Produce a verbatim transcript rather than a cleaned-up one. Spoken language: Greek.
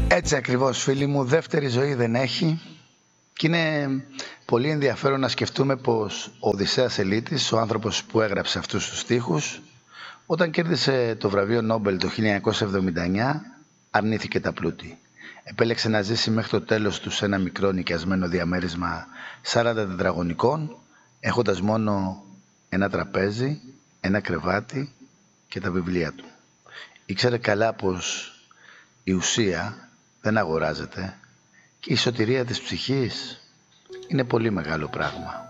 Έτσι ακριβώς, φίλοι μου, δεύτερη ζωή δεν έχει. Και είναι πολύ ενδιαφέρον να σκεφτούμε πως ο Οδυσσέας Ελίτης, ο άνθρωπος που έγραψε αυτούς τους στίχους, όταν κέρδισε το βραβείο Νόμπελ το χίλια εννιακόσια εβδομήντα εννιά, αρνήθηκε τα πλούτη. Επέλεξε να ζήσει μέχρι το τέλος του σε ένα μικρό νοικιασμένο διαμέρισμα σαράντα τετραγωνικών, έχοντας μόνο ένα τραπέζι, ένα κρεβάτι και τα βιβλία του. Ήξερε καλά πως η ουσία δεν αγοράζεται και η σωτηρία της ψυχής είναι πολύ μεγάλο πράγμα.